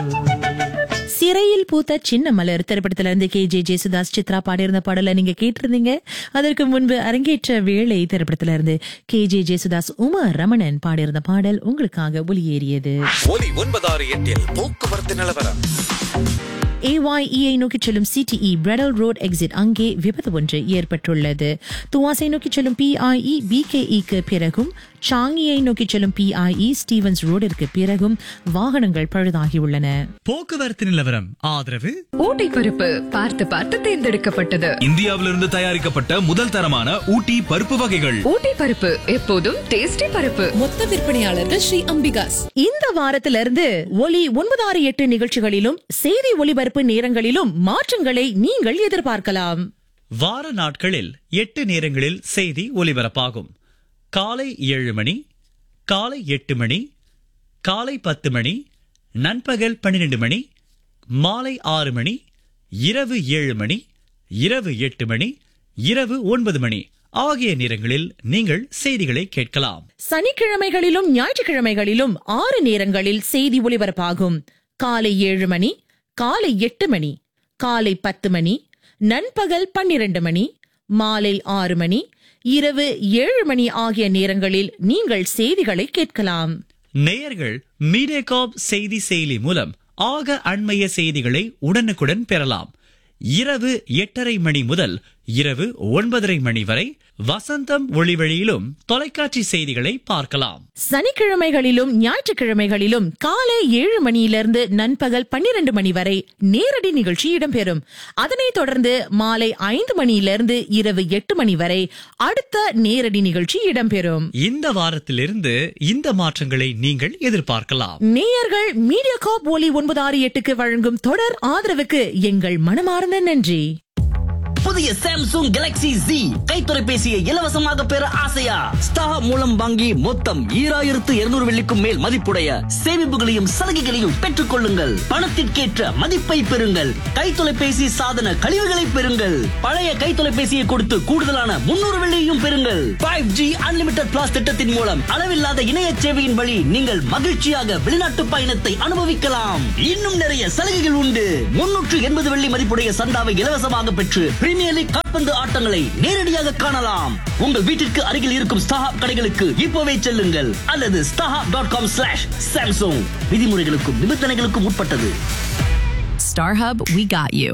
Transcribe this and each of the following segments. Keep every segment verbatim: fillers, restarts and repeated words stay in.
சிறையில் பூத்த சின்ன மலர் திரைப்படத்துல இருந்து கே ஜே ஜேசுதாஸ் சித்ரா பாடியிருந்த பாடலை நீங்க கேட்டிருந்தீங்க. அதற்கு முன்பு அரங்கேற்ற வேளை திரைப்படத்துல இருந்து கே ஜே ஜேசுதாஸ் உமா ரமணன் பாடியிருந்த பாடல் உங்களுக்காக ஒலியேறியது. ஒலி ஒன்பதாறு எட்டில் போக்குவரத்து நிலவரம். ஏ ஒய் இ ஐ நோக்கி செல்லும் சி டி இ பிரெடல் ரோட் எக்ஸிட் அங்கே விபத்து ஒன்று ஏற்பட்டுள்ளது. துவாசை நோக்கி செல்லும் பி ஐ இ பி கே இக்கு பிறகும் சாங்கியை நோக்கி செல்லும் பி ஐ இ ஸ்டீவன்ஸ் ரோடிற்கு பிறகும் வாகனங்கள் பழுதாகியுள்ளன. போக்குவரத்து நிலவரம் ஆதரவு ஊட்டி பருப்பு பார்த்து பார்த்து தேர்ந்தெடுக்கப்பட்டது. இந்தியாவிலிருந்து தயாரிக்கப்பட்ட முதல் தரமான ஊட்டி பருப்பு வகைகள். ஊட்டி பருப்பு எப்போதும் டேஸ்டி பருப்பு. மொத்த விற்பனையாளர்கள் ஸ்ரீ அம்பிகாஸ். இந்த வாரத்திலிருந்து ஒலி ஒன்பதாறு எட்டு நிகழ்ச்சிகளிலும் செய்தி ஒலிபரப்பு நேரங்களிலும் மாற்றங்களை நீங்கள் எதிர்பார்க்கலாம். வார நாட்களில் எட்டு நேரங்களில் செய்தி ஒலிபரப்பாகும். காலை ஏழு மணி, காலை எட்டு மணி, காலை பத்து மணி, நண்பகல் பன்னிரண்டு மணி, மாலை ஆறு மணி, இரவு ஏழு மணி, இரவு எட்டு மணி, இரவு ஒன்பது மணி ஆகிய நேரங்களில் நீங்கள் செய்திகளை கேட்கலாம். சனிக்கிழமைகளிலும் ஞாயிற்றுக்கிழமைகளிலும் ஆறு நேரங்களில் செய்தி ஒலிபரப்பாகும். காலை ஏழு மணி, காலை எட்டு மணி, காலை பத்து மணி, நண்பகல் பன்னிரண்டு மணி, மாலை ஆறு மணி, இரவு ஏழு மணி ஆகிய நேரங்களில் நீங்கள் செய்திகளை கேட்கலாம். நேயர்கள் மீடியாகாப் செய்தி செயலி மூலம் ஆக அண்மைய செய்திகளை உடனுக்குடன் பெறலாம். இரவு எட்டரை மணி முதல் இரவு ஒன்பதரை மணி வரை வசந்தம் ஒளிவழியிலும் தொலைக்காட்சி செய்திகளை பார்க்கலாம். சனிக்கிழமைகளிலும் ஞாயிற்றுக்கிழமைகளிலும் காலை ஏழு மணியிலிருந்து நண்பகல் பன்னிரண்டு மணி வரை நேரடி நிகழ்ச்சி இடம்பெறும். அதனைத் தொடர்ந்து மாலை ஐந்து மணியிலிருந்து இரவு எட்டு மணி வரை அடுத்த நேரடி நிகழ்ச்சி இடம்பெறும். இந்த வாரத்திலிருந்து இந்த மாற்றங்களை நீங்கள் எதிர்பார்க்கலாம். நேயர்கள் மீடியாகாப் ஒலி ஒன்பது ஆறு எட்டுக்கு வழங்கும் தொடர் ஆதரவுக்கு எங்கள் மனமார்ந்த நன்றி. புதிய சாம்சங் கேலக்ஸி Z கைத்தொலைபேசியை இலவசமாக பெற ஆசையா? ஸ்டார் மூலம் வாங்கி மொத்தம் ஈராயிரத்து இருநூறு வெள்ளிக்கும் மேல் மதிப்புடைய சேமிப்புகளையும் சலுகைகளையும் பெற்றுக் கொள்ளுங்கள். பணத்திற்கேற்ற மதிப்பை பெறுங்கள். கைத்தொலைபேசி சாதன கழிவுகளை பெறுங்கள். பழைய கைத்தொலைபேசியை கொடுத்து கூடுதலான முன்னூறு வெள்ளியையும் பெறுங்கள். ஃபைவ் ஜி அன்லிமிட்டட் பிளாஸ் திட்டத்தின் மூலம் அளவில்லாத இணைய சேவையின் வழி நீங்கள் மகிழ்ச்சியாக வெளிநாட்டு பயணத்தை அனுபவிக்கலாம். இன்னும் நிறைய சலுகைகள் உண்டு. முன்னூற்று எண்பது வெள்ளி மதிப்புடைய சந்தாவை இலவசமாக பெற்று பிரீமியர் லீக் கால்பந்து ஆட்டங்களை நேரடியாக காணலாம். உங்கள் வீட்டிற்கு அருகில் இருக்கும் ஸ்டார் கடைகளுக்கு இப்போவே செல்லுங்கள் அல்லது star dot com slash Samsung. விதிமுறைகளுக்கும் நிபந்தனைகளுக்கும் உட்பட்டது. Star Hub, we got you.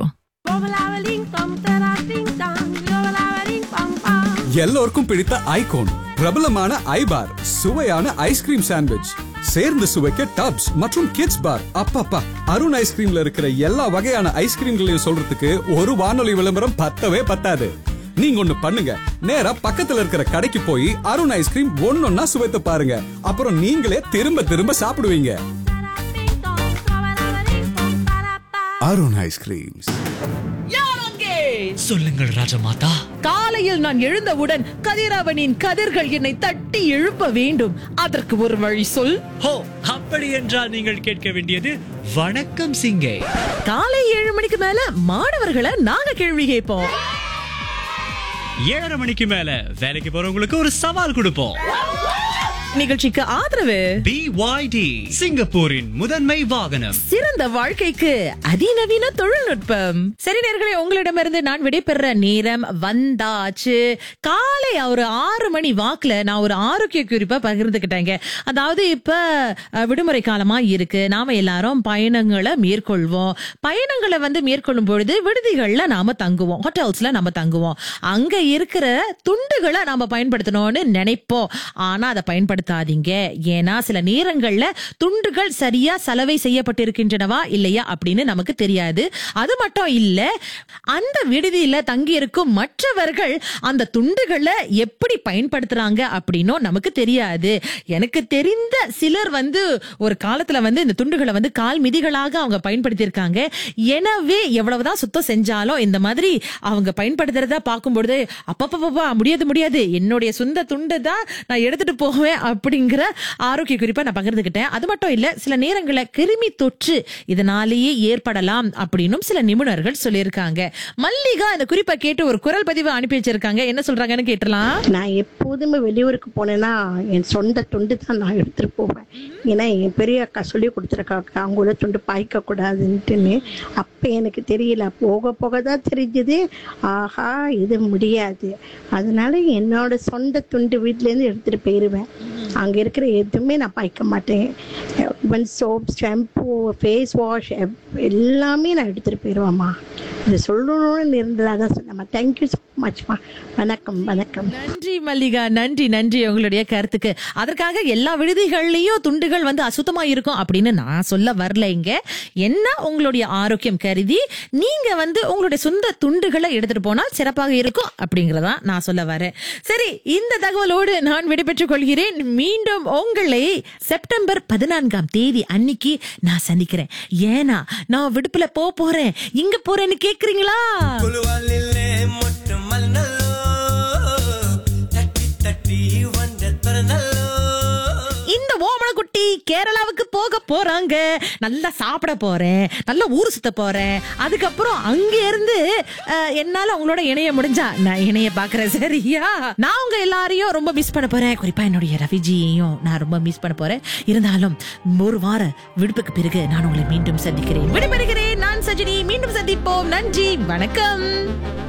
எல்லோருக்கும் பிடித்த ஐகோன் பிரபலமான ஐபார், சுவையான ஐஸ்கிரீம் சாண்ட்விச், சேர்ந்து சுவைக்க டப்ஸ் மற்றும் கிட்ஸ் பார். அப்பப்பா, அருண் ஐஸ்கிரீம்ல இருக்கிற எல்லா வகையான ஐஸ்கிரீம்களையும் சொல்றதுக்கு ஒரு வானொலி விளம்பரம் பத்தவே பத்தாது. நீங்க ஒண்ணு பண்ணுங்க, நேரா பக்கத்துல இருக்கிற கடைக்கு போய் அருண் ஐஸ்கிரீம் ஒன்னொன்னா சுவைத்து பாருங்க. அப்புறம் நீங்களே திரும்ப திரும்ப சாப்பிடுவீங்க. அருண் ஐஸ்கிரீம்ஸ். சொல்லுங்கள் ராஜமாதா. காலையில் நான் எழுந்தவுடன் கதிரவனின் கதிர்கள் என்னை தட்டி எழுப்ப வேண்டும். அதற்கு ஒரு வழி சொல். ஹோ, அப்படி என்றால் நீங்கள் கேட்க வேண்டியது வணக்கம் சிங்கே. காலை ஏழு மணிக்கு மேல மாணவர்களை நாங்க கேள்வி கேட்போம். ஏழரை மணிக்கு மேல வேலைக்கு போறவங்களுக்கு ஒரு சவால் கொடுப்போம். நிகழ்ச்சிக்கு ஆதரவு பி ஒய் டி, சிங்கப்பூரின் முதன்மை வாகனம். சிறந்த வாழ்க்கைக்கு அதிநவீன தொழில்நுட்பம். சரி நேயர்களே, உங்களிடமிருந்து நான் விடைபெற நேரம் வந்தாச்சு. காலை ஒரு ஆறு மணி வாக்குல நான் ஒரு ஆரோக்கிய குறிப்பா பகிர்ந்துக்கிட்டேங்க. அதாவது இப்ப விடுமுறை காலமா இருக்கு, நாம எல்லாரும் பயணங்களை மேற்கொள்வோம். பயணங்களை வந்து மேற்கொள்ளும் பொழுது விடுதிகள்ல நாம தங்குவோம், ஹோட்டல்ஸ்ல நாம தங்குவோம். அங்க இருக்கிற துண்டுகளை நாம பயன்படுத்தணும்னு நினைப்போம். ஆனா அதை பயன்படுத்த ஏன்னா சில நேரங்கள்ல துண்டுகள் சரியா சலவை செய்யப்பட்டிருக்கின்றனவா இல்லையா அப்படின்னு நமக்கு தெரியாது. அது மட்டும் இல்ல, அந்த விடுதியில தங்கி இருக்கும் மற்றவர்கள் அந்த துண்டுகளை எப்படி பயன்படுத்துறாங்க அப்படின்னும் நமக்கு தெரியாது. எனக்கு தெரிந்த சிலர் வந்து ஒரு காலத்துல வந்து இந்த துண்டுகளை வந்து கால் மிதிகளாக அவங்க பயன்படுத்தி இருக்காங்க. எனவே எவ்வளவுதான் சுத்தம் செஞ்சாலும் இந்த மாதிரி அவங்க பயன்படுத்துறத பார்க்கும்பொழுது அப்பப்பா முடியாது முடியாது, என்னுடைய சொந்த துண்டு தான் நான் எடுத்துட்டு போவேன் அப்படிங்கிற ஆரோக்கிய குறிப்பை நான் பகிர்ந்துகிட்டேன். அது மட்டும் இல்ல, சில நேரங்கள்ல கிருமி தொற்று இதனாலேயே ஏற்படலாம் அப்படின்னும் சில நிபுணர்கள் சொல்லியிருக்காங்க. மல்லிகா இந்த குறிப்பை கேட்டு ஒரு குரல் பதிவு அனுப்பி வச்சிருக்காங்க. என்ன சொல்றாங்கன்னு கேட்டலாம். நான் எப்போதுமே வெளியூருக்கு போனேன்னா என் சொந்த துண்டு தான் நான் எடுத்துட்டு போவேன். ஏன்னா என் பெரிய அக்கா சொல்லி கொடுத்துருக்காங்க அவங்களோட துண்டு பாய்க்க கூடாதுன்ட்டுன்னு. அப்போ எனக்கு தெரியல, போக போக தான் தெரிஞ்சது, ஆஹா இது முடியாது. அதனால என்னோட சொந்த துண்டு வீட்டிலேருந்து எடுத்துட்டு போயிடுவேன். அங்கே இருக்கிற எதுவுமே நான் பாய்க்க மாட்டேன். Even soap, shampoo, face wash எல்லாமே நான் எடுத்துட்டு போயிடுவேம்மா. இது சொல்லணும்னு இருந்ததாக தான் சொன்னேம்மா. Thank you so மச்மா. வணக்கம் வணக்கம். நன்றி மல்லிகா, நன்றி நன்றி உங்களுடைய கருத்துக்கு. அதற்காக எல்லா விடுதிகள்லயும் துண்டுகள் வந்து அசுத்தமா இருக்கும் அப்படின்னு நான் சொல்ல வரல. இங்க என்ன உங்களுடைய ஆரோக்கியம் கருதி நீங்க வந்து உங்களுடைய சொந்த துண்டுகளை எடுத்துட்டு போனால் சிறப்பாக இருக்கும் அப்படிங்கறதா நான் சொல்ல வரேன். சரி, இந்த தகவலோடு நான் விடைபெற்றுக் கொள்கிறேன். மீண்டும் உங்களை செப்டம்பர் பதினான்காம் தேதி அன்னைக்கு நான் சந்திக்கிறேன். ஏன்னா நான் விடுப்புல போ போறேன். இங்க போறேன்னு கேக்குறீங்களா? இந்த ஓமன குட்டி கேரளாவுக்கு போக போறாங்க. நல்லா சாப்பிட போறேன், நல்லா ஊர் சுத்த போறேன். அதுக்கப்புறம் அங்க இருந்து என்னால உங்களோட இணைய முடிஞ்சா நான் இணைய பாக்குறேன். சரியா? நான் உங்க எல்லாரையும் ரொம்ப மிஸ் பண்ண போறேன். குறிப்பா என்னுடைய ரவிஜியையும் நான் ரொம்ப மிஸ் பண்ண போறேன். இருந்தாலும் ஒரு வார விடுப்புக்கு பிறகு நான் உங்களை மீண்டும் சந்திக்கிறேன். விடைபெறுகிறேன். நான் சஜினி. மீண்டும் சந்திப்போம். நன்றி, வணக்கம்.